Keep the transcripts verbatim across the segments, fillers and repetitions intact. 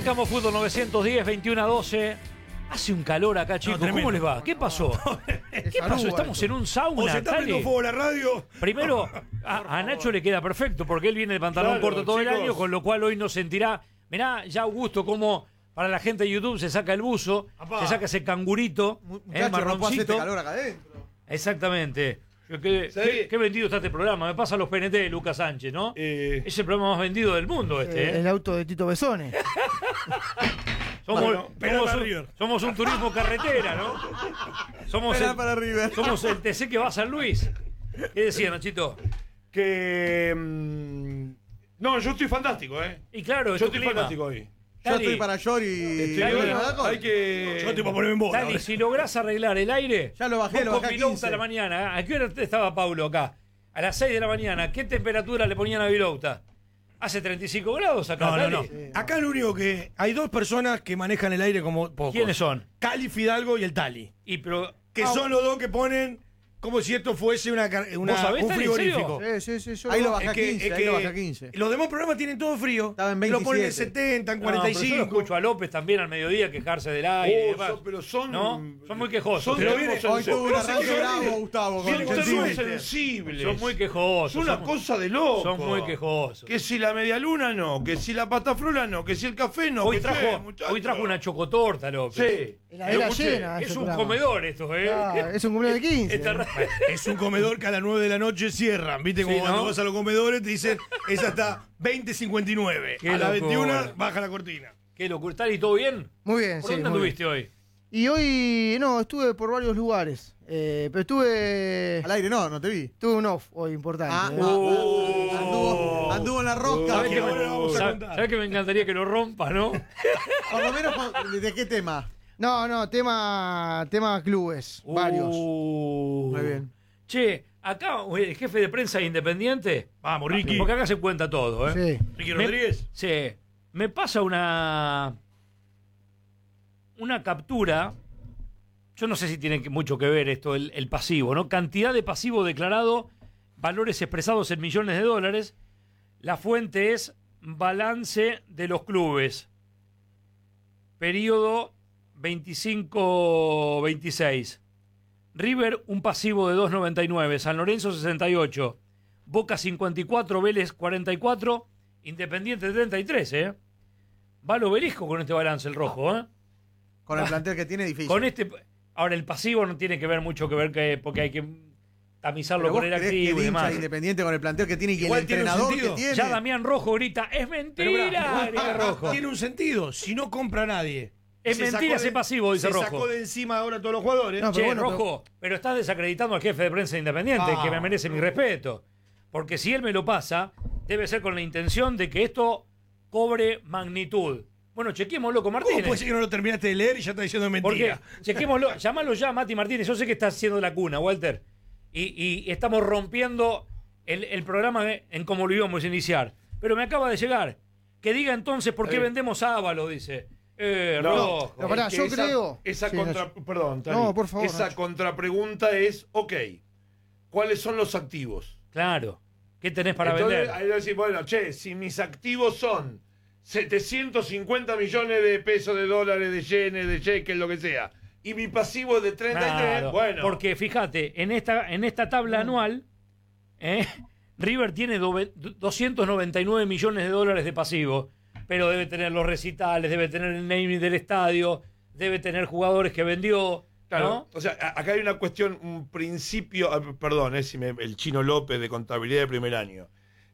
Arrancamos Fútbol novecientos diez, veintiuno a doce. Hace un calor acá, chicos. No, ¿cómo les va? ¿Qué pasó? ¿Qué pasó? Estamos en un sauna. O se está prendiendo fuego la radio. Primero, a, a Nacho le queda perfecto porque él viene de pantalón claro, corto todo chicos. el año, con lo cual hoy no sentirá. Mirá, ya Augusto, como para la gente de YouTube se saca el buzo, Apá. se saca ese cangurito, Muchacho, eh, marroncito. no este calor acá adentro. Exactamente. ¿Qué, qué, qué vendido está este programa? Me pasa los P N T de Lucas Sánchez, ¿no? Eh, es el programa más vendido del mundo este. Eh, ¿eh? El auto de Tito Besone. Somos, bueno, somos, un, somos un turismo carretera, ¿no? Somos el, para River. somos el T C que va a San Luis. ¿Qué decía, Nachito? Que... Mmm, no, yo estoy fantástico, ¿eh? Y claro, yo estoy clima. fantástico hoy. Yo Dali, estoy para Yori y... Dali, hay que... Yo estoy para ponerme en bola. Dali, si lográs arreglar el aire... Ya lo bajé, lo bajé a quince. A la mañana. ¿A qué hora estaba Paulo acá? A las seis de la mañana. ¿Qué temperatura le ponían a Vilouta? Hace treinta y cinco grados acá. No, no, no. Sí. Acá lo único que... Hay dos personas que manejan el aire como pocos. ¿Quiénes son? Cali Fidalgo y el Tali. Y pero... Que ah, son los dos que ponen... Como si esto fuese una, una, sabés, un frigorífico. Sí, sí, sí. Yo ahí lo bajé a quince. Es que, ahí lo bajé a quince. Los demás programas tienen todo frío. Estaba en veintisiete. Lo ponen en setenta, en cuarenta y cinco. No, pero yo lo escucho a López también al mediodía quejarse del aire. Oh, y demás. son, pero son. ¿No? Son muy quejosos. Son, pero viene, hoy tuvo un arranque bravo, Gustavo. Son Con muy sensibles. Son muy quejosos. Son una son, cosa de loco. Son muy quejosos. Que si la media luna no, que si la patafrola no, que si el café no. Hoy, que trajo, qué, hoy trajo una chocotorta, López. Sí. La era llena. Es un comedor esto, ¿eh? Ah, es un cumpleaños de quince. Esta... Es un comedor que a las nueve de la noche cierran. ¿Viste? Como sí, cuando ¿no? vas a los comedores te dicen, es hasta veinte cincuenta y nueve. A las veintiuna baja la cortina. Qué locura. ¿Está y todo bien? Muy bien, ¿Por sí. dónde anduviste hoy? Y hoy, no, estuve por varios lugares. Eh, pero estuve. Al aire no, no te vi. Tuve un off hoy importante. Ah, ¿eh? oh, anduvo, anduvo en la rosca. ¿Sabés que, me, ¿sabés que me encantaría que lo rompa, no? Por lo menos, ¿de qué tema? No, no, tema, tema clubes, uh, varios. Muy bien. Che, acá el jefe de prensa Independiente. Vamos, Ricky. Porque acá se cuenta todo, ¿eh? Sí. Ricky me, Rodríguez. Sí. Me pasa una. Una captura. Yo no sé si tiene mucho que ver esto, el, el pasivo, ¿no? Cantidad de pasivo declarado, valores expresados en millones de dólares. La fuente es balance de los clubes. Periodo veinticinco veintiséis. River, un pasivo de dos noventa y nueve. San Lorenzo, sesenta y ocho. Boca, cincuenta y cuatro. Vélez, cuarenta y cuatro. Independiente, treinta y tres, ¿eh? Va al obelisco con este balance el rojo, ¿eh? Con el plantel que tiene, difícil. Con este... Ahora, el pasivo no tiene que ver mucho que ver que, porque hay que tamizarlo con el activo y demás. Independiente con el plantel que tiene y igual el tiene entrenador que tiene. Ya Damián Rojo grita, ¡es mentira! Grita Rojo. Tiene un sentido. Si no compra nadie. Es mentira ese pasivo, dice se Rojo. Se sacó de encima ahora a todos los jugadores. No, pero che, bueno, Rojo, pero... pero estás desacreditando al jefe de prensa Independiente, ah, que me merece mi respeto. Porque si él me lo pasa, debe ser con la intención de que esto cobre magnitud. Bueno, chequémoslo con Martínez. ¿Cómo puede ser que no lo terminaste de leer y ya está diciendo mentira? Porque, chequémoslo, llámalo ya, Mati Martínez. Yo sé que estás haciendo la cuna, Walter. Y, y estamos rompiendo el, el programa en cómo lo íbamos a iniciar. Pero me acaba de llegar. Que diga entonces por qué eh. vendemos a Ávalo, dice. Eh, no, Rojo. No, pará, yo esa, creo. Esa sí, contra, Nacho. Perdón, Tani, no, por favor. Esa Nacho. contrapregunta es: ok, ¿cuáles son los activos? Claro. ¿Qué tenés para Entonces, vender? Ahí decir, bueno, che, si mis activos son setecientos cincuenta millones de pesos, de dólares, de yenes, de cheques, lo que sea, y mi pasivo es de treinta y tres, claro, bueno. Porque fíjate, en esta, en esta tabla mm. anual, eh, River tiene doscientos noventa y nueve millones de dólares de pasivo, pero debe tener los recitales, debe tener el naming del estadio, debe tener jugadores que vendió. Claro, ¿no? O sea, acá hay una cuestión, un principio, perdón, eh, si me, el Chino López de contabilidad de primer año.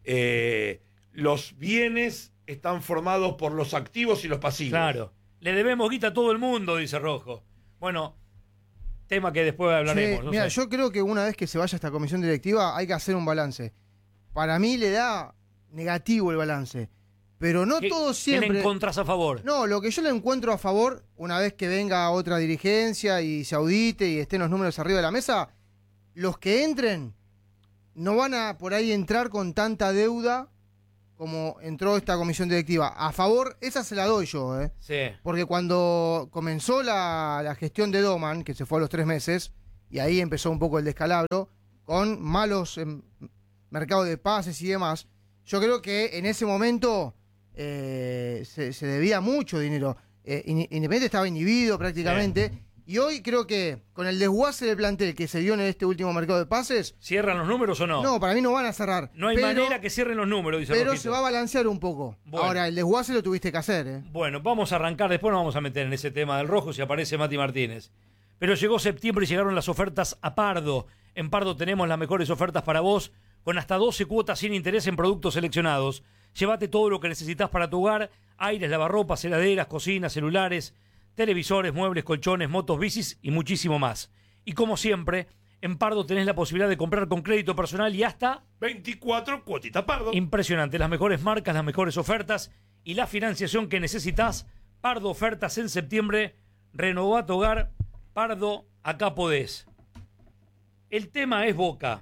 Eh, los bienes están formados por los activos y los pasivos. Claro. Le debemos guita a todo el mundo, dice Rojo. Bueno, tema que después hablaremos. Sí, no mira, sé. yo creo que una vez que se vaya esta comisión directiva hay que hacer un balance. Para mí le da negativo el balance. Pero no todo siempre. ¿Tienen contras a favor? No, lo que yo le encuentro a favor, una vez que venga otra dirigencia y se audite y estén los números arriba de la mesa, los que entren no van a por ahí entrar con tanta deuda como entró esta comisión directiva. A favor, esa se la doy yo, ¿eh? Sí. Porque cuando comenzó la, la gestión de Doman, que se fue a los tres meses, y ahí empezó un poco el descalabro, con malos eh, mercados de pases y demás, yo creo que en ese momento eh, se, se debía mucho dinero. Eh, Independiente estaba inhibido prácticamente. Sí. Y hoy creo que con el desguace del plantel que se dio en este último mercado de pases... ¿Cierran los números o no? No, para mí no van a cerrar. No hay pero, manera que cierren los números, dice Pero Rojito. Se va a balancear un poco. Bueno. Ahora, el desguace lo tuviste que hacer. ¿eh? Bueno, vamos a arrancar. Después nos vamos a meter en ese tema del rojo si aparece Mati Martínez. Pero llegó septiembre y llegaron las ofertas a Pardo. En Pardo tenemos las mejores ofertas para vos, con hasta doce cuotas sin interés en productos seleccionados. Llévate todo lo que necesitas para tu hogar: aires, lavarropas, heladeras, cocinas, celulares, televisores, muebles, colchones, motos, bicis y muchísimo más. Y como siempre, en Pardo tenés la posibilidad de comprar con crédito personal y hasta veinticuatro cuotitas Pardo. Impresionante, las mejores marcas, las mejores ofertas y la financiación que necesitas. Pardo ofertas en septiembre. Renová tu hogar. Pardo, acá podés. El tema es Boca.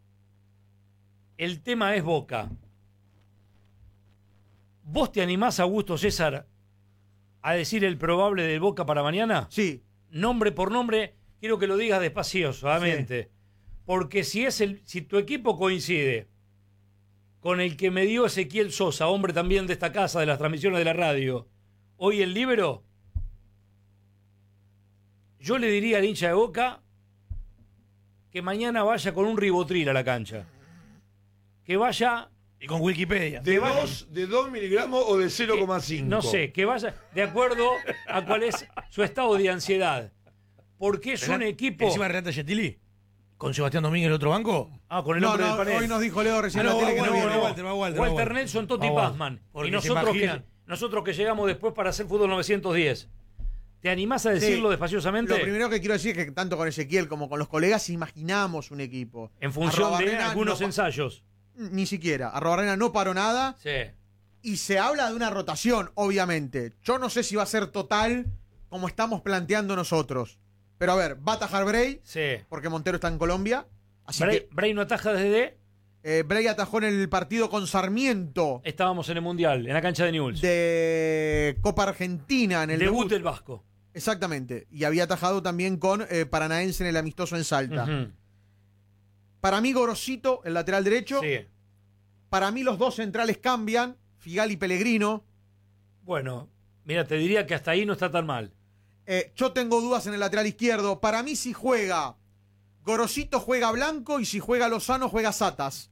El tema es Boca. ¿Vos te animás, Augusto César, a decir el probable del Boca para mañana? Sí. Nombre por nombre, quiero que lo digas despacio, suavemente. Sí. Porque si es el, si tu equipo coincide con el que me dio Ezequiel Sosa, hombre también de esta casa, de las transmisiones de la radio, hoy el líbero, yo le diría al hincha de Boca que mañana vaya con un ribotril a la cancha. Que vaya... Y con Wikipedia. ¿De dos de dos miligramos o de cero coma cinco? No sé, que vaya de acuerdo a cuál es su estado de ansiedad. Porque es un equipo... ¿Encima de Renata Gentili? ¿Con Sebastián Domínguez en el otro banco? Ah, con el no, hombre no, del panel. Hoy nos dijo Leo recién ah, en no, la tele que no, no, viene. no, Walter, va Walter, Walter va Walter. Nelson, Totti va Pazman. Y nosotros que, nosotros que llegamos después para hacer Fútbol novecientos diez. ¿Te animás a decirlo sí, despaciosamente? Lo primero que quiero decir es que tanto con Ezequiel como con los colegas imaginamos un equipo. En función de algunos no, ensayos. Ni siquiera. Arrobarrena no paró nada. Sí. Y se habla de una rotación, obviamente. Yo no sé si va a ser total como estamos planteando nosotros. Pero a ver, va a atajar Bray. Sí. Porque Montero está en Colombia. Así Bray, que, Bray no ataja desde... Eh, Bray atajó en el partido con Sarmiento. Estábamos en el Mundial, en la cancha de Newell's. De Copa Argentina, en el debut, debut del Vasco. Exactamente. Y había atajado también con eh, Paranaense en el amistoso en Salta. Uh-huh. Para mí, Gorosito, el lateral derecho. Sí. Para mí, los dos centrales cambian. Figal y Pellegrino. Bueno, mira, te diría que hasta ahí no está tan mal. Eh, yo tengo dudas en el lateral izquierdo. Para mí, si juega Gorosito, juega Blanco. Y si juega Lozano, juega Satas.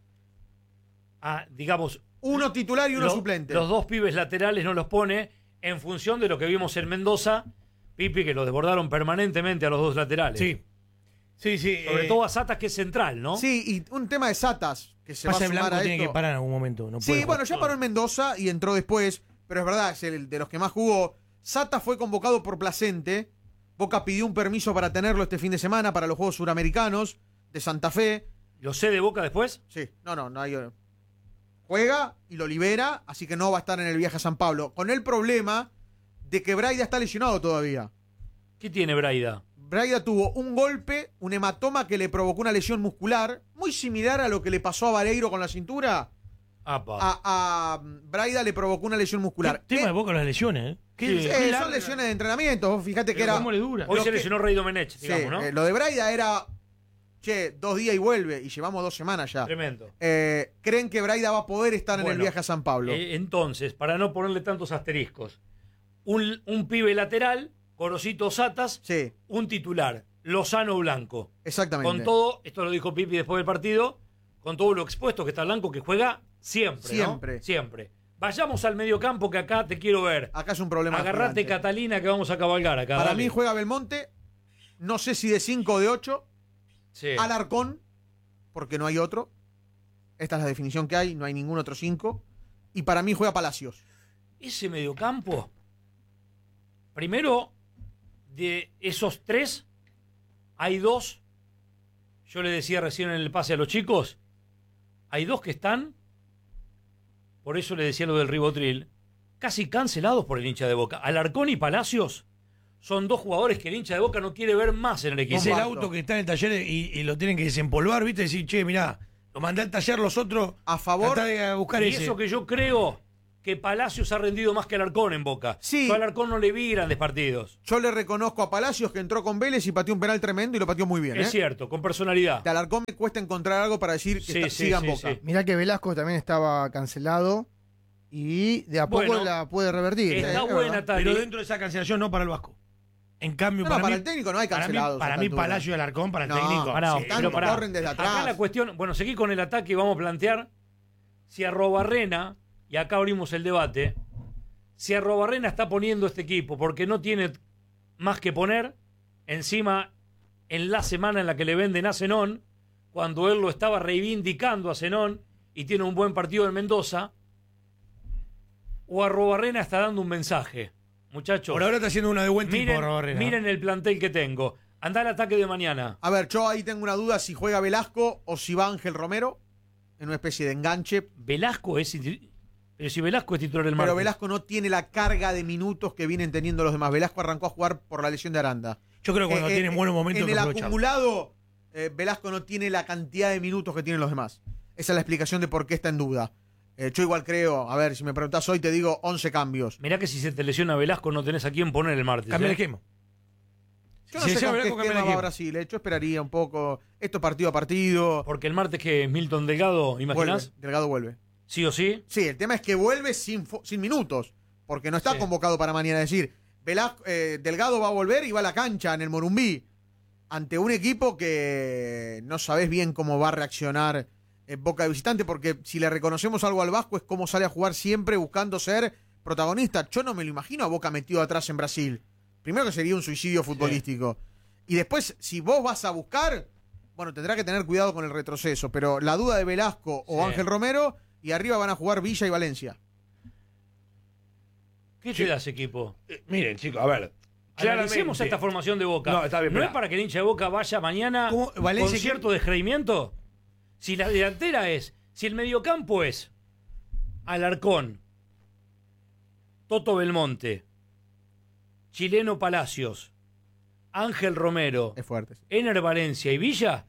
Ah, digamos... Uno titular y uno lo, suplente. Los dos pibes laterales no los pone en función de lo que vimos en Mendoza. Pipi, que lo desbordaron permanentemente a los dos laterales. Sí. Sí, sí. Sobre eh, todo a Satas, que es central, ¿no? Sí, y un tema de Satas, que se Pasa va a el sumar Blanco a tiene esto. que parar en algún momento. No Sí, puede bueno, jugar. ya paró en Mendoza y entró después, pero es verdad, es el de los que más jugó. Satas fue convocado por Placente. Boca pidió un permiso para tenerlo este fin de semana para los Juegos Suramericanos de Santa Fe. ¿Lo sé de Boca después? Sí, no, no, no hay... Juega y lo libera, así que no va a estar en el viaje a San Pablo. Con el problema de que Braida está lesionado todavía. ¿Qué tiene Braida? Braida tuvo un golpe, un hematoma que le provocó una lesión muscular, muy similar a lo que le pasó a Vareiro con la cintura. Apa. A, a Braida le provocó una lesión muscular. ¿Qué tema Eh, de Boca las lesiones, ¿eh? ¿Qué, Sí. Sí, qué son larga? lesiones de entrenamiento. Vos fíjate que Pero era. ¿cómo le dura? Hoy lo se que- lesionó Rey Domenech, Sí, digamos, ¿no? eh, lo de Braida era. Che, dos días y vuelve. Y llevamos dos semanas ya. Tremendo. Eh, ¿Creen que Braida va a poder estar en el Bueno, viaje a San Pablo? Eh, entonces, para no ponerle tantos asteriscos, un, un pibe lateral, Gorosito Satas, Sí, un titular, Lozano Blanco. exactamente. Con todo, esto lo dijo Pipi después del partido, con todo lo expuesto que está Blanco, que juega siempre, ¿no? Siempre. Siempre. Vayamos al mediocampo, que acá te quiero ver. Acá es un problema. Agarrate, gigante. Catalina, que vamos a cabalgar acá. Para dale. mí juega Belmonte. No sé si de cinco o de ocho. Sí. Alarcón, porque no hay otro. Esta es la definición que hay, no hay ningún otro cinco. Y para mí juega Palacios. Ese mediocampo, primero, de esos tres, hay dos, yo le decía recién en el pase a los chicos, hay dos que están, por eso le decía lo del ribotril, casi cancelados por el hincha de Boca. Alarcón y Palacios son dos jugadores que el hincha de Boca no quiere ver más en el equipo. Es el Comparto. auto que está en el taller y, y lo tienen que desempolvar, ¿viste? Decir, che, mirá, lo mandé al taller los otros. A favor. Tratá de buscar Y ese. eso que yo creo que Palacios ha rendido más que Alarcón en Boca. Sí. Yo a Alarcón no le vi grandes partidos. Yo le reconozco a Palacios que entró con Vélez y pateó un penal tremendo y lo pateó muy bien. Es ¿eh? cierto, con personalidad. De Alarcón me cuesta encontrar algo para decir que Sí, está- sí, siga en sí, Boca. sí. Mirá que Velasco también estaba cancelado. y de a poco Bueno, la puede revertir. está eh, es buena, verdad. Tali. Pero dentro de esa cancelación no para el Vasco. En cambio, No, no, para, para mí, el técnico no hay para mí, cancelados. para a mí esta altura. Palacio y Alarcón, para el No, técnico. Pará, sí. están- pero pará. corren desde atrás. Acá la cuestión, bueno, seguí con el ataque y vamos a plantear si Arrobarrena, y acá abrimos el debate, si Arrobarrena está poniendo este equipo porque no tiene más que poner, encima en la semana en la que le venden a Zenón, cuando él lo estaba reivindicando a Zenón y tiene un buen partido en Mendoza, o Arrobarrena está dando un mensaje. Muchachos, Por ahora está haciendo una de buen tipo, miren, Barrera. miren el plantel que tengo. Anda al ataque de mañana. A ver, yo ahí tengo una duda si juega Velasco o si va Ángel Romero en una especie de enganche. Velasco es... Pero si Velasco es titular del martes. Pero Velasco no tiene la carga de minutos que vienen teniendo los demás. Velasco arrancó a jugar por la lesión de Aranda. Yo creo que cuando Eh, tiene eh, buenos momentos En hay el que aprovecharlo. acumulado, eh, Velasco no tiene la cantidad de minutos que tienen los demás. Esa es la explicación de por qué está en duda. Eh, yo igual creo, a ver, si me preguntás hoy te digo once cambios. Mirá que si se te lesiona Velasco no tenés a quién poner el martes. Cambia ¿eh? el esquema. Yo no Si sé decía con qué Velasco, cambia el esquema va equipo. Brasil. eh. Yo esperaría un poco. Esto partido a partido. Porque el martes que es Milton Delgado, Vuelve, ¿imaginás? Delgado vuelve. Sí o sí. Sí, el tema es que vuelve sin, fo- sin minutos. Porque no está Sí. convocado para mañana. Es decir, Velasco, eh, Delgado va a volver y va a la cancha en el Morumbí. Ante un equipo que no sabés bien cómo va a reaccionar en Boca de visitante. Porque si le reconocemos algo al Vasco es cómo sale a jugar siempre buscando ser protagonista. Yo no me lo imagino a Boca metido atrás en Brasil. Primero que sería un suicidio futbolístico. Y después, si vos vas a buscar, bueno, tendrá que tener cuidado con el retroceso. Pero la duda de Velasco o Sí. Ángel Romero, y arriba van a jugar Villa y Valencia. ¿Qué te da ese equipo? Eh, miren, chicos, a ver. Analicemos claramente- esta formación de Boca. No, está bien, ¿No pará. es para que el hincha de Boca vaya mañana ¿Cómo? con Valencia, cierto descreimiento? Si la delantera es, si el mediocampo es Alarcón, Toto Belmonte, Chileno Palacios, Ángel Romero, Es fuerte. sí. Ener Valencia y Villa,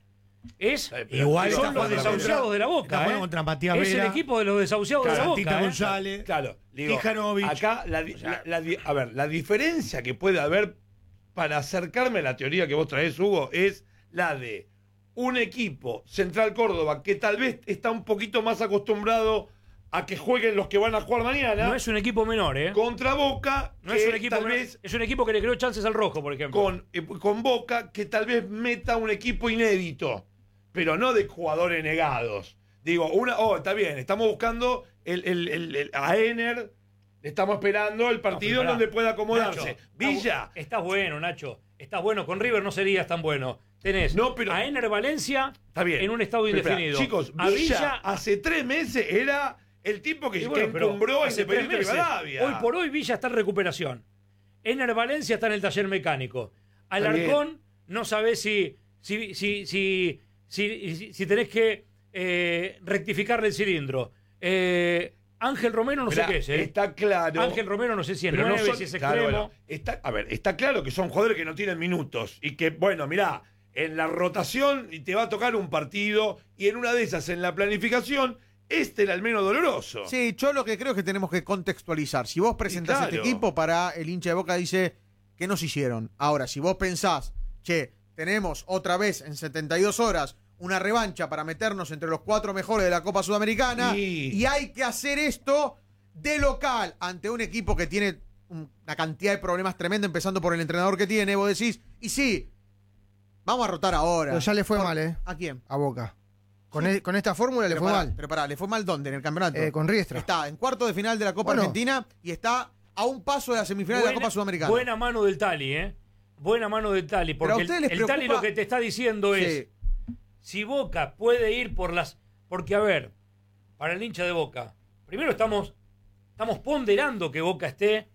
es Eh, pero- Igual son está los jugando desahuciados de la Está Boca. jugando ¿eh? contra Matías Es el Vera, equipo de los desahuciados de la Santita Boca. ¿eh? González. Claro, digo, Tijanovic. acá la, di- la- la di- a ver, la diferencia que puede haber para acercarme a la teoría que vos traés, Hugo, es la de un equipo, Central Córdoba, que tal vez está un poquito más acostumbrado a que jueguen los que van a jugar mañana, No es un equipo menor, ¿eh? contra Boca, No que es un equipo tal menor. vez Es un equipo que le creó chances al rojo, por ejemplo. con, eh, con Boca, que tal vez meta un equipo inédito, pero no de jugadores negados. Digo, una, oh, está bien, estamos buscando el, el- el- el- a Ener, estamos esperando el partido No, pero donde pará. pueda acomodarse. Nacho, Villa, Estás, estás bueno, Nacho. Estás bueno. Con River no serías tan bueno. Tenés No, pero- a Ener Valencia está bien. en un estado Pero espera, indefinido. chicos, a Villa, Villa. hace tres meses era el tipo que, y bueno, que pero encumbró a hace tres Independiente meses. Rivadavia. Hoy por hoy Villa está en recuperación. Ener Valencia está en el taller mecánico. Está Alarcón no sabés si, si, si, si, si, si- si tenés que eh, rectificarle el cilindro. Eh, Ángel Romero no Mirá, sé qué es. ¿eh? Está claro. Ángel Romero no sé si es Pero no nueve, son- si es claro, extremo. bueno, está, a ver, está claro que son jugadores que no tienen minutos y que, bueno, mirá, en la rotación y te va a tocar un partido y en una de esas, en la planificación, este era el menos doloroso. Sí, yo lo que creo es que tenemos que contextualizar. Si vos presentás claro. este equipo, para el hincha de Boca dice que nos hicieron. Ahora, si vos pensás, che, tenemos otra vez en setenta y dos horas una revancha para meternos entre los cuatro mejores de la Copa Sudamericana Y- y hay que hacer esto de local ante un equipo que tiene una cantidad de problemas tremenda, empezando por el entrenador que tiene, vos decís, y sí, vamos a rotar ahora. Pero ya le fue Por- mal, ¿eh? ¿A quién? A Boca. Con, e- con esta fórmula le Pero fue pará, mal. Pero pará, ¿le fue mal dónde? ¿En el campeonato? Eh, con Riestra. Está en cuarto de final de la Copa Bueno. Argentina y está a un paso de la semifinal de la Copa Sudamericana. Buena mano del Tali, ¿eh? Buena mano del Tali. Pero a Porque el, ustedes les el Tali preocupa- lo que te está diciendo es, Sí. si Boca puede ir por las... Porque, a ver, para el hincha de Boca, primero estamos, estamos ponderando que Boca esté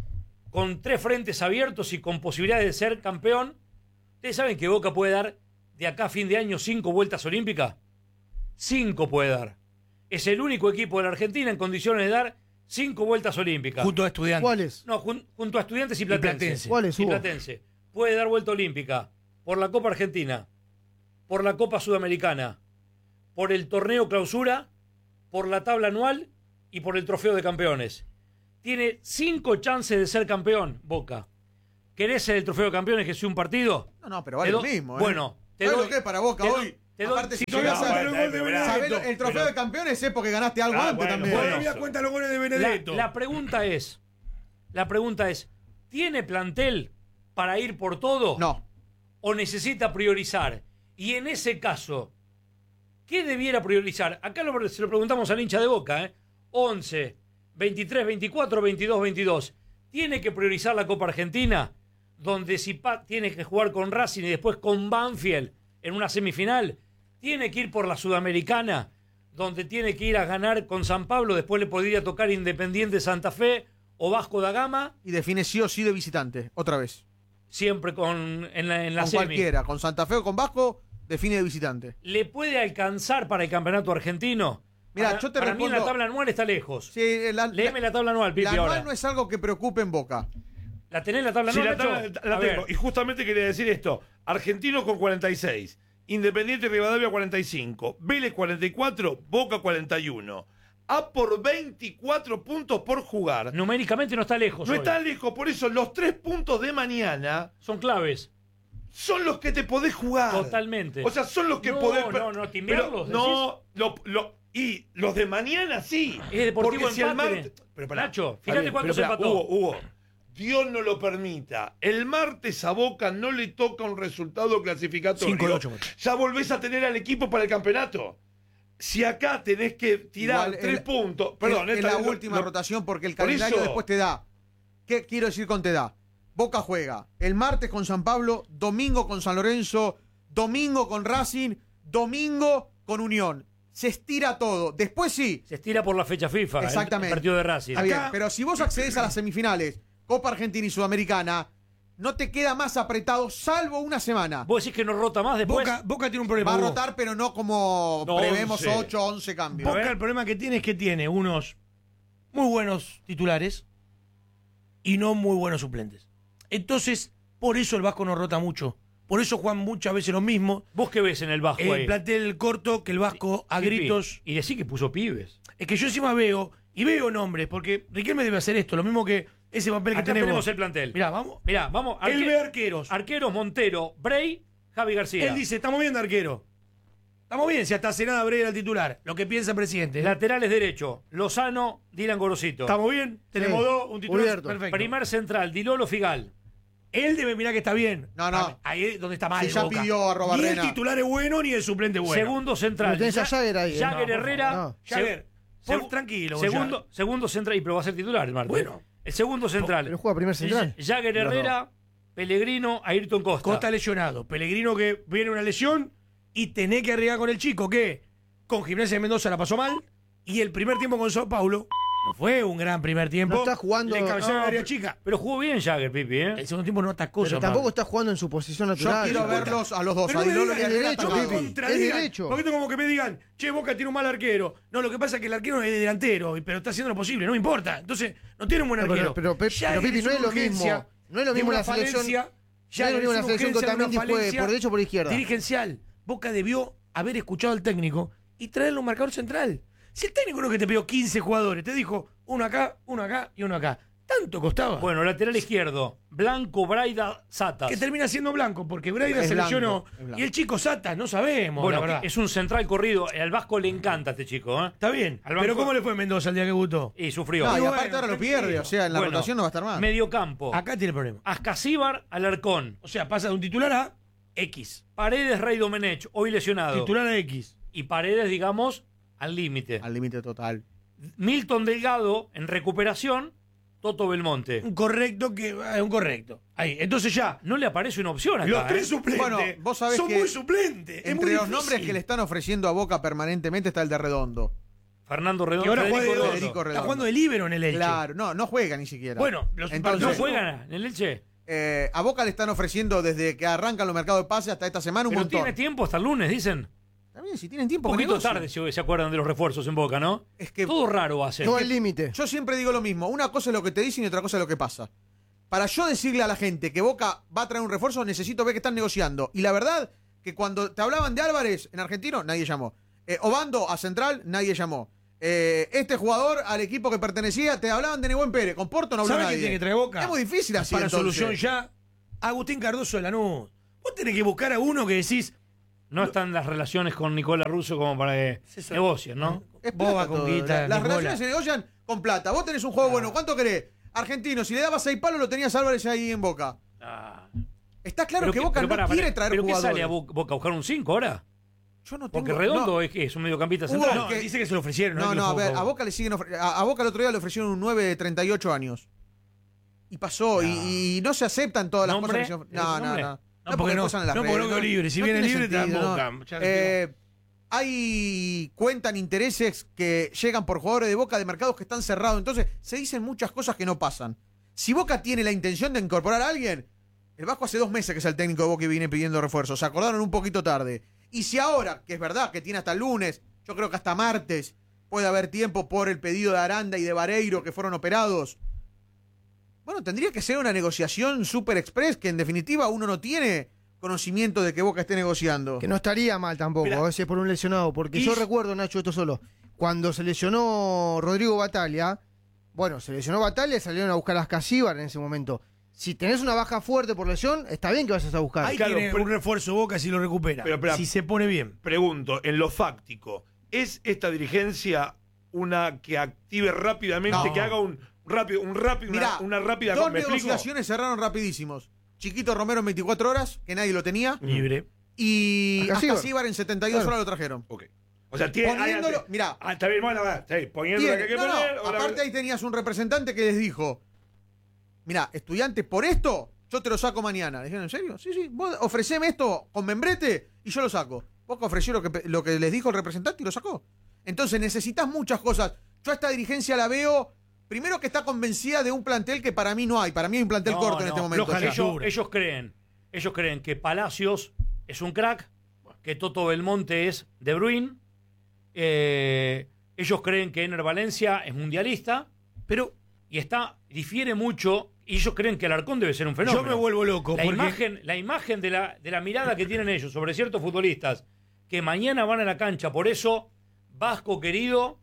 con tres frentes abiertos y con posibilidades de ser campeón. ¿Ustedes saben que Boca puede dar de acá a fin de año cinco vueltas olímpicas? Cinco puede dar. Es el único equipo de la Argentina en condiciones de dar cinco vueltas olímpicas. Junto a Estudiantes. ¿Cuáles? No, jun- junto a Estudiantes y Platense. Platense. ¿Cuáles Y hubo? Platense. Puede dar vuelta olímpica por la Copa Argentina, por la Copa Sudamericana, por el torneo clausura, por la tabla anual y por el trofeo de campeones. Tiene cinco chances de ser campeón, Boca. ¿Querés ser el trofeo de campeones que sea un partido? No, no, pero vale Te lo do- mismo. ¿eh? Bueno, te ¿Sabes doy- lo que es para Boca te do- hoy? Te doy- Aparte, si si todavía llegás a- falta el gol de Esperá, ¿sabés Benedetto. el trofeo Pero- de campeones es porque ganaste algo Ah, antes bueno, también. bueno. Todavía cuenta los goles de La, Benedetto. la pregunta es, la pregunta es, ¿tiene plantel para ir por todo? No. ¿O necesita priorizar? Y en ese caso, ¿qué debiera priorizar? Acá lo, se lo preguntamos al hincha de Boca, ¿eh? once, veintitrés, veinticuatro, veintidós, veintidós. ¿Tiene que priorizar la Copa Argentina? Donde si pa- tiene que jugar con Racing y después con Banfield en una semifinal. ¿Tiene que ir por la Sudamericana? Donde tiene que ir a ganar con San Pablo, después le podría tocar Independiente Santa Fe o Vasco da Gama, Y define sí o sí de visitante, otra vez. siempre con en la, en la Con semi. cualquiera, con Santa Fe o con Vasco, define de visitante. ¿Le puede alcanzar para el campeonato argentino? Mirá, para, yo te para mí en la respondo- tabla anual está lejos. Sí, la, Léeme la tabla anual, Pipi, la anual ahora. no es algo que preocupe en Boca. ¿La tenés la tabla Sí, anual, la, Nacho? tabla- la A tengo. ver, Y justamente quería decir esto. Argentino con cuarenta y seis. Independiente Rivadavia cuarenta y cinco. Vélez cuarenta y cuatro. Boca cuarenta y uno. A por veinticuatro puntos por jugar. No, numéricamente no está lejos hoy. está lejos. Por eso los tres puntos de mañana Son claves. son los que te podés jugar. Totalmente. O sea, son los que No, podés... no, no, timbearlos, No, lo- lo- y los de mañana sí. Es Deportivo Porque si el empate. martes... Pero pará, Nacho, está fíjate bien, cuánto pero se pará, empató. Hugo, Hugo, Dios no lo permita. El martes a Boca no le toca un resultado clasificatorio. cinco de ocho. Ya volvés a tener al equipo para el campeonato. Si acá tenés que tirar Igual, tres el- puntos... Perdón, es, es esta- la lo- última lo- rotación porque el por calendario eso- después te da. ¿Qué quiero decir con te da? Boca juega el martes con San Pablo, domingo con San Lorenzo, domingo con Racing, domingo con Unión. Se estira todo. Después sí. Se estira por la fecha FIFA. el- Exactamente. El, partido de Racing. Está bien, Acá- pero si vos accedes a las semifinales, Copa Argentina y Sudamericana, no te queda más apretado salvo una semana. ¿Vos decís que no rota más después? Boca, Boca tiene un problema. Va a Hugo. rotar, pero no como No, prevemos once. ocho, once cambios. Boca el problema que tiene es que tiene unos muy buenos titulares y no muy buenos suplentes. Entonces, por eso el Vasco no rota mucho. Por eso juegan muchas veces lo mismo. ¿Vos qué ves en el Vasco El ahí? plantel corto que el Vasco a Pipi, gritos. Y decí que puso pibes. Es que yo encima veo, y veo nombres, porque Riquelme debe hacer esto, lo mismo que ese papel que Acá tenemos. tenemos el plantel. Mirá, vamos. Mirá, vamos. Él arque- ve arqueros. Arqueros Montero, Bray, Javi García. Él dice, estamos bien de arquero. Estamos bien, si hasta Senada Bray era el titular. Lo que piensa el presidente. Laterales derecho, Lozano, Dylan Gorosito. ¿Estamos bien? Tenemos Sí. dos, un titular. Cubierto. Perfecto. Primer central, Dilolo Figal. Él debe mirar que está bien. No, no. Ah, ahí es donde está mal. Si ya Boca. pidió a Ni Robarrena. el titular es bueno, ni el suplente es bueno. Segundo central. Pero tenés a Ja- Jagger ahí, ¿eh? Jagger No, por Herrera. favor, no. Jagger, Segu- por- tranquilo, Segundo, segundo central. Y pero va a ser titular el martes. Bueno. El segundo central. Pero juega primer central. Jagger Los Herrera, Pellegrino, Ayrton Costa. Costa lesionado. Pellegrino que viene una lesión y tenés que arriesgar con el chico que con Gimnasia de Mendoza la pasó mal y el primer tiempo con Sao Paulo no fue un gran primer tiempo. No está jugando- Le encabezaron No, el área pero- chica. Pero jugó bien Jagger, Pipi, ¿eh? El segundo tiempo no atacó. Pero Sao tampoco Paulo. está jugando en su posición Yo natural. quiero no importa. verlos a los dos, Pero a no me Dilolo y digan, a Herrera es derecho, atacados. Pipi. contradigan. es derecho. Porque esto como que me digan, che, Boca tiene un mal arquero. No, lo que pasa es que el arquero es delantero, pero está haciendo lo posible, no me importa. Entonces, no tiene un buen No, arquero. pero- pero, Pep- Ya pero, Pipi, no una es lo urgencia, mismo. No es lo de mismo una la selección. falencia, No ya es lo mismo una la selección que urgencia de una Otamendi juegue falencia por derecho o por izquierda. Dirigencial. Boca debió haber escuchado al técnico y traerle un marcador central. Si el técnico no es que te pidió quince jugadores, te dijo uno acá, uno acá y uno acá. Tanto costaba. Bueno, lateral izquierdo, Blanco, Braida, Satas. que termina siendo blanco, porque Braida Es se blanco, lesionó. es blanco. Y el chico Sata, no sabemos, Bueno, la verdad. es un central corrido. Al Vasco le encanta a este chico, ¿eh? Está bien. Al banco- Pero ¿cómo le fue a Mendoza el día que debutó? Y sufrió. No, y Bueno, aparte ahora lo pierde, tranquilo. o sea, en la Bueno, rotación no va a estar más. Mediocampo. Acá tiene el problema. Ascasíbar, Alarcón. O sea, pasa de un titular a X. Paredes, Rey Domenech, hoy lesionado. Titular a X. Y Paredes, digamos, al límite. Al límite total. Milton Delgado, en recuperación, Toto Belmonte. Un correcto que. Es un correcto. Ahí. Entonces ya. No le aparece una opción acá, Los tres ¿eh? suplentes. Bueno, vos sabés son que muy suplentes. Es Entre muy los difícil. nombres que le están ofreciendo a Boca permanentemente está el de Redondo. Fernando Que Redondo. ahora juega de Federico dos. Redondo. Federico Está Redondo. jugando de líbero en el Elche. Claro, no, no juega ni siquiera. Bueno, los Entonces- ¿No entonces- juegan en el Elche? Eh, a Boca le están ofreciendo desde que arrancan los mercados de pases hasta esta semana un Pero montón. tiene tiempo hasta el lunes, dicen. También si tienen tiempo. Un que poquito negocien. tarde se, se acuerdan de los refuerzos en Boca, ¿no? Es que Todo raro hace. No al límite. yo siempre digo lo mismo. Una cosa es lo que te dicen y otra cosa es lo que pasa. Para yo decirle a la gente que Boca va a traer un refuerzo, necesito ver que están negociando. Y la verdad, que cuando te hablaban de Álvarez en Argentino, nadie llamó. Eh, Obando a Central, nadie llamó. Eh, este jugador al equipo que pertenecía, te hablaban de Nebuen Pérez. Con Porto no habló ¿Sabe nadie. quién tiene que traer Boca? Es muy difícil así. Para entonces. solución ya. Agustín Cardoso de Lanús. Vos tenés que buscar a uno que decís, no están las relaciones con Nicola Russo como para que Eso- negocien, ¿no? Es Boba plata con todo. guita, La- Las Nicola. relaciones se negocian con plata. Vos tenés un juego bueno. ¿Cuánto querés? Argentino, si le dabas seis palos, lo tenías Álvarez ahí en Boca. Ah. Está claro Pero que que- Boca pero no pará, quiere pará, traer ¿pero qué jugadores. sale a Bo- Boca a buscar un cinco ahora? Yo no tengo, Porque Redondo no. es que es un mediocampista Hubo central. No, que- dice que se lo ofrecieron. No, es que no, lo a fue ver, buscar. a Boca le siguen ofre- a, a Boca el otro día le ofrecieron un nueve de treinta y ocho años. Y pasó, No. y, y no se aceptan todas las ¿Nombre? cosas que se- ¿Tenés No, un no, nombre? no. No, No, porque no, cosas en las no, porque no redes, quedó libre. Si no viene tiene libre, te dan sentido, Boca. no. Ya Eh, hay cuentan intereses que llegan por jugadores de Boca de mercados que están cerrados. Entonces, se dicen muchas cosas que no pasan. Si Boca tiene la intención de incorporar a alguien, el Vasco hace dos meses que es el técnico de Boca y viene pidiendo refuerzos. Se acordaron un poquito tarde. Y si ahora, que es verdad que tiene hasta el lunes, yo creo que hasta martes, puede haber tiempo por el pedido de Aranda y de Vareiro que fueron operados. Bueno, tendría que ser una negociación super express que en definitiva uno no tiene conocimiento de que Boca esté negociando. Que no estaría mal tampoco, Mirá. a veces por un lesionado, porque yo Y- recuerdo, Nacho, esto solo, cuando se lesionó Rodrigo Bataglia, bueno, se lesionó Bataglia y salieron a buscar a Ascasíbar en ese momento. Si tenés una baja fuerte por lesión, está bien que vayas a buscar. Ahí Claro, tiene pero- un refuerzo Boca si lo recupera. Pero, espera. si se pone bien. Pregunto, en lo fáctico, ¿es esta dirigencia una que active rápidamente, No. que haga un rápido, un rápido, Mirá, una, una rápida dos ¿me explico? negociaciones cerraron rapidísimos. Chiquito Romero en veinticuatro horas, que nadie lo tenía. Libre. Y Ascasíbar. Ascasíbar en setenta y dos Claro. horas lo trajeron. Ok. O sea, tiene. Poniéndolo, hay- mirá, Ah, está bien, bueno, va, está bien, poniendo la que hay tiene- que no, no, poner. o la- aparte ahí tenías un representante que les dijo, mirá, estudiante, por esto, yo te lo saco mañana. Le dijeron, ¿en serio? Sí, sí, vos ofreceme esto con membrete y yo lo saco. Boca ofreció lo que, pe- lo que les dijo el representante y lo sacó. Entonces necesitas muchas cosas. Yo a esta dirigencia la veo, primero que está convencida de un plantel que para mí no hay. Para mí hay un plantel No, corto en no, este momento. floja ya. la Ellos, Seguro. ellos creen, ellos creen que Palacios es un crack, que Toto Belmonte es De Bruyne, eh, ellos creen que Ener Valencia es mundialista, Pero y está, difiere mucho, y ellos creen que Alarcón debe ser un fenómeno. yo me vuelvo loco. La porque imagen, la imagen de la, de la mirada que tienen ellos sobre ciertos futbolistas que mañana van a la cancha, por eso, Vasco querido,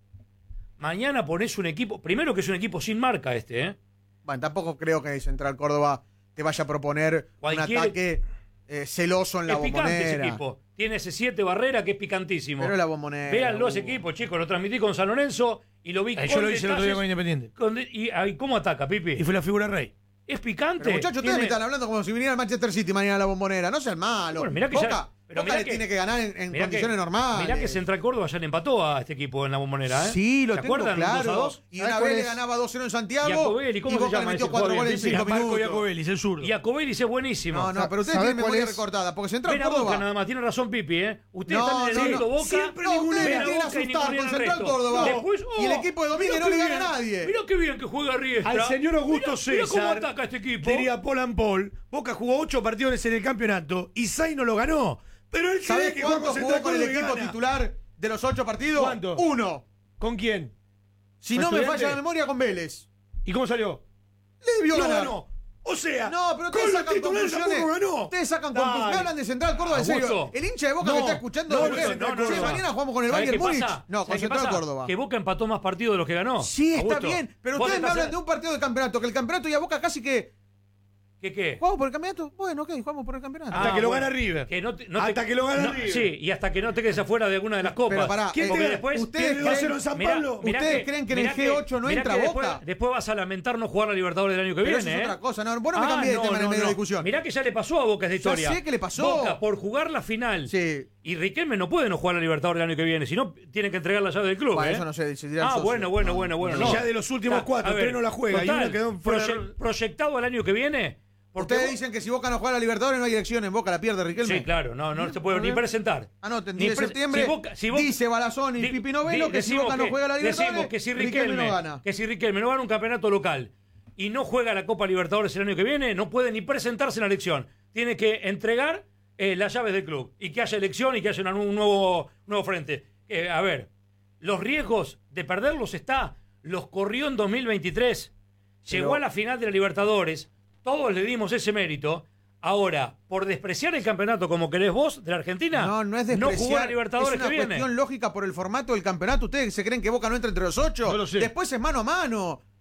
mañana pones un equipo, primero que es un equipo sin marca este, ¿eh? Bueno, tampoco creo que Central Córdoba te vaya a proponer Cualquier- un ataque eh, celoso en la Es picante ese bombonera. equipo. Tiene ese siete Barrera que es picantísimo. Pero la bombonera. Véanlo ese Hugo. equipo, chicos. Lo transmití con San Lorenzo y lo vi Eh, con yo lo hice el otro día con detalles, Independiente. con de- y, ay, ¿cómo ataca, Pipi? Y fue la figura rey. Es picante. Pero muchachos, ustedes Tiene- me están hablando como si viniera el Manchester City mañana a la bombonera. No sean malos. Bueno, mirá que Boca, ya- pero Boca mirá le que- tiene que ganar en, en mirá condiciones que, normales. Mirá que Central Córdoba ya le empató a este equipo en la bombonera, ¿eh? Sí, lo ¿Se tengo acuerdan? claro. dos a dos. Y ¿Sabés una cuál vez le es? ganaba dos cero en Santiago. Jacobelli, ¿cómo y se Boca llama le metió ese cuatro jugador? goles en Pipi, cinco Marco minutos. Iacobelli, el zurdo. Y Acobelis es buenísimo. No, no, pero ustedes ¿Sabés tienen cuál memoria es? recortada. Porque Central Ven a Boca Córdoba. nada más, tiene razón Pipi, ¿eh? Ustedes No, están en el no, evento no. Boca. Siempre No, ninguno ustedes ven me a quieren Boca y asustar ninguno con en el Central resto. Córdoba. Después, oh, Y el equipo de Domínguez mirá no qué le gana bien, a nadie. Mirá qué bien que juega Riestra. Al señor Augusto Mirá- mirá cómo César, ataca este equipo. diría Paul and Paul, Boca jugó ocho partidos en el campeonato y Sai no lo ganó. Pero él cree ¿Sabés que juega cuánto con jugó Central con el Córdoba y equipo gana. titular de los ocho partidos? ¿Cuánto? Uno. ¿Con quién? Si ¿Con no me Estudiantes? falla la memoria, con Vélez. ¿Y cómo salió? Le debió No ganar. ganó. O sea, No, pero ustedes con los sacan titulares conclusiones. tampoco ganó. Ustedes sacan Dale. conclusiones. Me hablan de Central Córdoba, en serio. Augusto. El hincha de Boca No, que está escuchando. no, de no, River. no, no, Che, no. mañana jugamos con el ¿Sabés Bayern qué Múnich. pasa? No, con ¿Sabés qué Central pasa? Córdoba. Que Boca empató más partidos de los que ganó. Sí, está Augusto, bien. Pero vos ustedes me estás- hablan de un partido de campeonato. Que el campeonato y a Boca casi que. ¿Qué qué? ¿Jugamos por el campeonato? Bueno, ok, jugamos por el campeonato. Hasta Ah, que lo bueno, gana River. que no te- no Hasta te- que lo gana no, River. Sí, y hasta que no te quedes afuera de alguna de las copas. Pero pará, ¿Quién eh, te Porque gana? después ustedes ¿Tiene dos a cero creen- en San mirá, Pablo? mirá ¿Ustedes creen que en el mirá G ocho no mirá entra que después, Boca? después vas a lamentar no jugar a Libertadores del año que Pero viene, eso es ¿eh? otra cosa. No, vos no me Ah, cambié de no, tema en el no, medio de no. la discusión. Mirá que ya le pasó a Boca esta historia. sé que le pasó. Boca, por jugar la final. Sí. Y Riquelme no puede no jugar a Libertadores el año que viene, si no, tiene que entregar la llave del club. Bueno, ¿eh? eso no sé, decidirá el Ah, socio. bueno, bueno, No, bueno, bueno. Y no. ya de los últimos Está, cuatro, a ver, tres no la juega y total, uno quedó fuera de- proye- proyectado al año que viene. Porque Ustedes vos- dicen que si Boca no juega a la Libertadores no hay elección en Boca, la pierde Riquelme. Sí, claro, no, no se puede ni presentar. Anoten, Ni diez de pre- septiembre, si Boca- si Boca- dice Balazón y Di- Pipi Novelo di- que si decimos Boca no que- juega a la Libertadores, decimos que si Riquelme, Riquelme, no gana. que si Riquelme no gana un campeonato local y no juega la Copa Libertadores el año que viene, no puede ni presentarse en la elección. Tiene que entregar eh, las llaves del club y que haya elección y que haya una- un nuevo, nuevo frente. Eh, a ver, los riesgos de perderlos está, los corrió en dos mil veintitrés, llegó Pero- a la final de la Libertadores, todos le dimos ese mérito. Ahora, por despreciar el campeonato como querés vos de la Argentina, No, no es no despreciar, jugó a Libertadores es una que viene. cuestión lógica por el formato del campeonato. ¿Ustedes se creen que Boca no entra entre los ocho? No lo sé. Después es mano a mano.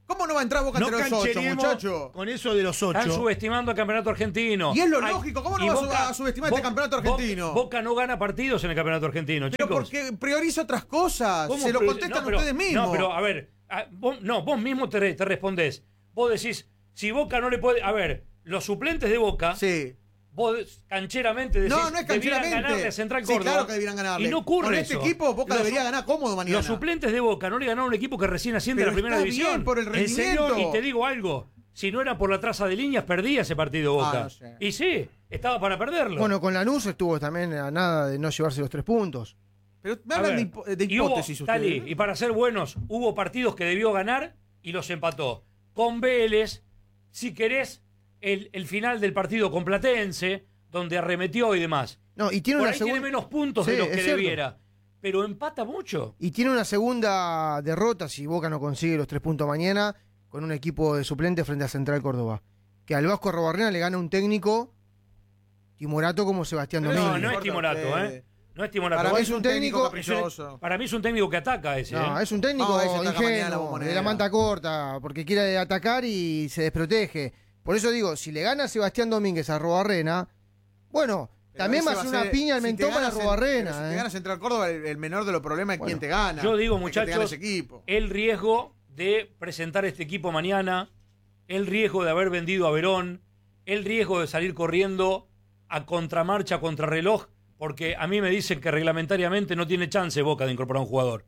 ¿Cómo no va a entrar Boca No entre los ocho, cancheremos muchacho? con eso de los Están ocho. subestimando al campeonato argentino. Y es lo Ay, lógico, ¿cómo no y va a Boca- su- a subestimar este Boca- campeonato Boca- argentino? Boca no gana partidos en el campeonato argentino, Pero chicos. porque prioriza otras cosas. ¿Cómo Se lo prior- contestan no, pero- ustedes mismos. No, pero a ver, a- vos, no, vos mismo te, re- te respondés. Vos decís, si Boca no le puede... A ver, los suplentes de Boca, Sí. vos cancheramente decís, No, no es debieran cancheramente. ganarle a Central Sí, Córdoba. claro que debieran ganarle. Y no ocurre Con este eso. equipo, Boca Los debería su- ganar cómodo mañana. Los suplentes de Boca no le ganaron a un equipo que recién asciende Pero a la primera está división. bien por el En rendimiento. serio, y te digo algo. Si no era por la traza de líneas, perdía ese partido Boca. Ah, no sé. Y sí, estaba para perderlo. Bueno, con Lanús estuvo también a nada de no llevarse los tres puntos. Pero me A hablan de, ver, hipo- de y hubo- hipótesis Tali, ustedes. y para ser buenos, hubo partidos que debió ganar y los empató. Con Vélez, si querés, el, el final del partido con Platense, donde arremetió y demás. No, y tiene Por una ahí tiene segunda menos puntos Sí, de los es que cierto. debiera. Pero empata mucho. y tiene una segunda derrota si Boca no consigue los tres puntos mañana con un equipo de suplentes frente a Central Córdoba. Que al Vasco Arrobarrena le gana un técnico timorato como Sebastián Pero Domínguez. No, no es importa Timorato, que- ¿eh? No es Timorato. Para mí Es es un un técnico técnico- Es un- caprichoso. para mí es un técnico que ataca ese. No, ¿eh? es un técnico Vamos a ver si ataca mañana la ingenuo, Bombonera. de la manta corta, porque quiere atacar y se desprotege. Por eso digo, si le gana Sebastián Domínguez a Arrobarrena, bueno, Pero también ese va a ser una ser- piña al si te mentón para ganas en- pero Arrobarrena. Si te ¿eh? gana Central Córdoba, el, el menor de los problemas es quién te gana. Yo digo, Es que te gane muchachos, ese equipo. el riesgo de presentar este equipo mañana, el riesgo de haber vendido a Verón, el riesgo de salir corriendo a contramarcha, contrarreloj, porque a mí me dicen que reglamentariamente no tiene chance Boca de incorporar un jugador.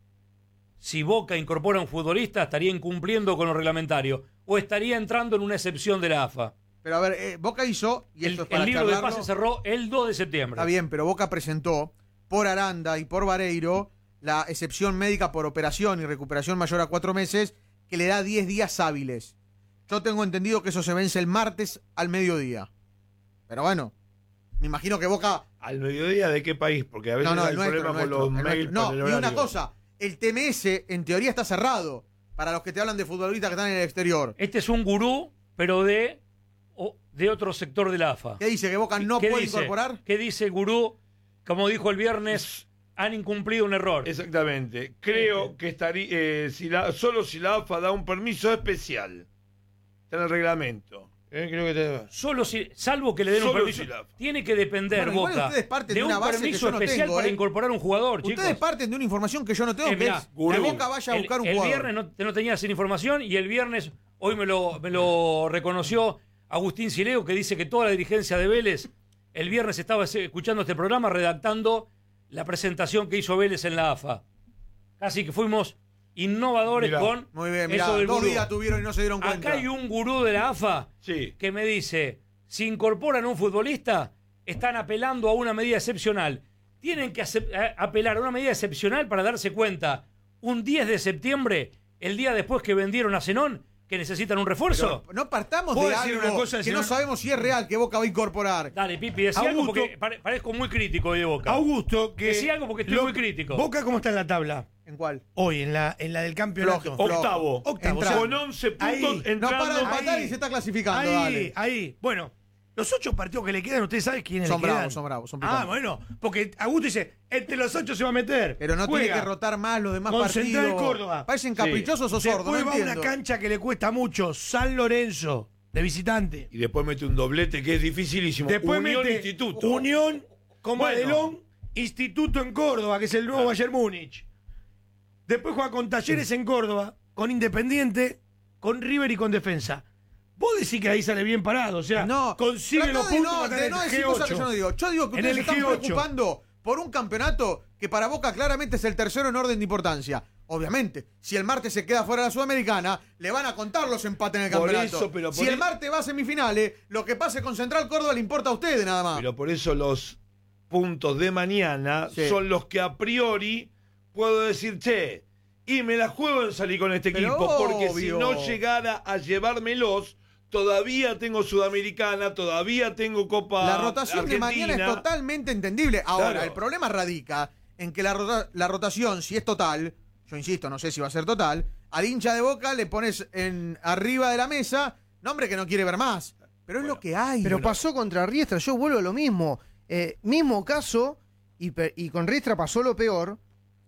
Si Boca incorpora un futbolista, estaría incumpliendo con lo reglamentario o estaría entrando en una excepción de la A F A. Pero a ver, eh, Boca hizo, y El, esto es para el libro de charlarlo, pases cerró el dos de septiembre. Está bien, pero Boca presentó por Aranda y por Vareiro la excepción médica por operación y recuperación mayor a cuatro meses que le da diez días hábiles. Yo tengo entendido que eso se vence el martes al mediodía. Pero bueno, me imagino que Boca... ¿Al mediodía de qué país? Porque a veces No, no, hay el nuestro, problema el con nuestro, los el mails. nuestro. con el No, y una horario. cosa, el T M S en teoría está cerrado para los que te hablan de futbolistas que están en el exterior. Este es un gurú, pero de, o- de otro sector de la A F A. ¿Qué dice? ¿Que Boca no ¿Qué puede dice? incorporar? ¿Qué dice el gurú? Como dijo el viernes, han incumplido un error. Exactamente. Creo que estaría eh, si la, solo si la A F A da un permiso especial. Está en el reglamento. Eh, creo que te- Solo si, salvo que le den un Solo permiso. si la- Tiene que depender, Bueno, igual Boca, ustedes parten de de un una base que permiso yo no especial tengo, para ¿eh? incorporar un jugador, chicos. Ustedes parten de una información que yo no tengo, Eh, que mirá, es gurú. que Boca vaya a el- buscar un el, jugador. viernes no, no tenía esa información y el viernes, hoy me lo, me lo reconoció Agustín Sileo, que dice que toda la dirigencia de Vélez el viernes estaba escuchando este programa redactando la presentación que hizo Vélez en la A F A. Casi que fuimos innovadores Mirá, con Muy bien, eso mirá, del dos gurú. días tuvieron y no se dieron cuenta. Acá hay un gurú de la A F A Sí. que me dice, si incorporan un futbolista, están apelando a una medida excepcional. Tienen que acep- a- apelar a una medida excepcional para darse cuenta, un diez de septiembre, el día después que vendieron a Zenón, que necesitan un refuerzo. Pero no partamos ¿Puedo de decir algo una cosa, que señor? no sabemos si es real que Boca va a incorporar. Dale, Pipi, decí algo Augusto. porque pare- parezco muy crítico hoy de Boca. Augusto, que. Decí algo porque estoy muy crítico. Boca, ¿cómo está en la tabla? ¿En cuál? Hoy, en la, en la del campeonato. Flojo, flojo. Octavo. Octavo, Entra. Con once puntos Ahí. No entrando. para de empatar ahí. y se está clasificando, Ahí, dale. ahí. Bueno, los ocho partidos que le quedan, ¿ustedes saben quiénes Son le quedan? bravos, son bravos, son Ah, picantes. bueno, porque Augusto dice, entre los ocho se va a meter. Pero no Juega. tiene que rotar más los demás Con partidos. Central Córdoba. Parecen caprichosos o sordos, no Después va a una entiendo. cancha que le cuesta mucho, San Lorenzo, de visitante. Y después mete un doblete que es dificilísimo. Después Unión mete Instituto. Unión con Bueno. Madelón, Instituto en Córdoba, que es el nuevo Ah. Bayern Múnich. Después juega con Talleres en Córdoba, con Independiente, con River y con Defensa. Vos decís que ahí sale bien parado, o sea, No, consigue tratá los de puntos no, para de estar no en el decir G ocho. cosas que yo no digo. Yo digo que En ustedes el se están G ocho. preocupando por un campeonato que para Boca claramente es el tercero en orden de importancia. Obviamente, si el martes se queda fuera de la Sudamericana, le van a contar los empates en el Por campeonato. eso, pero por si el e- martes va a semifinales, lo que pase con Central Córdoba le importa a ustedes nada más. Pero por eso los puntos de mañana Sí. son los que a priori puedo decir, che, y me la juego en salir con este Pero equipo, porque si obvio. no llegara a llevármelos, todavía tengo Sudamericana, todavía tengo Copa La rotación de mañana es Argentina. totalmente entendible. Ahora, Claro. el problema radica en que la, rota- la rotación, si es total, yo insisto, no sé si va a ser total, al hincha de Boca le pones en arriba de la mesa, nombre que no quiere ver más. Pero es lo que hay. Pero pasó contra Riestra, yo vuelvo a lo mismo. Eh, mismo caso, y, pe- y con Riestra pasó lo peor,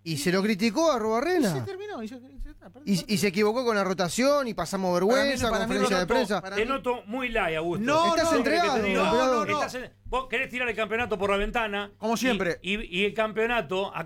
Y se lo criticó a Y se Arrubarrena. terminó. Y se, y se- perdió el Y, partido. y se equivocó con la rotación y pasamos vergüenza, Para mí- para mí conferencia lo de notó, prensa. para Te mí- noto muy light, Augusto. No, Estás no, entregado, ¿Querés que te diga? no, no, no. Estás en- Vos querés tirar el campeonato por la ventana. Como siempre. Y, y- y el campeonato, acá